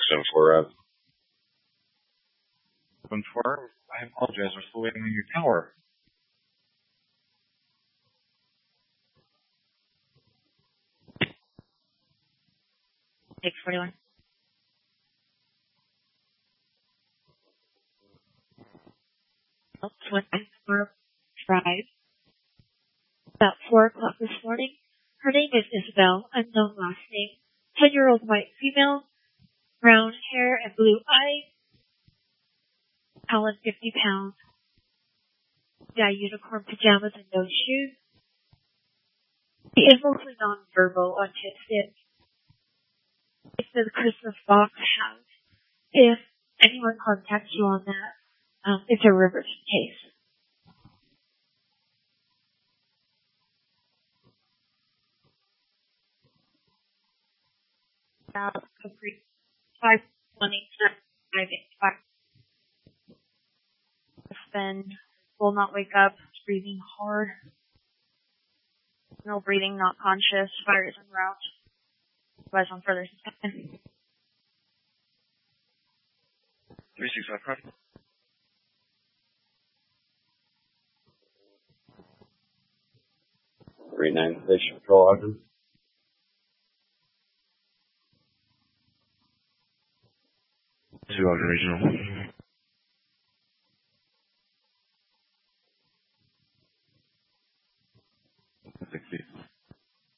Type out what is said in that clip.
7-4. 7-4, I apologize. We're still waiting on your tower. Six 41. For Drive. About 4 o'clock this morning. Her name is Isabel, unknown last name. 10-year-old white female, brown hair and blue eyes. 50 pounds. Got unicorn pajamas and no shoes. He is mostly nonverbal on his It's the Christmas box house. If anyone contacts you on that, it's a Riverton case. About 520. Then will not wake up. Is breathing hard. No breathing, not conscious. Fire is en route. Advise on further suspension. 365, correct. Green 9 Station Patrol, Ogden. To Ogden Regional.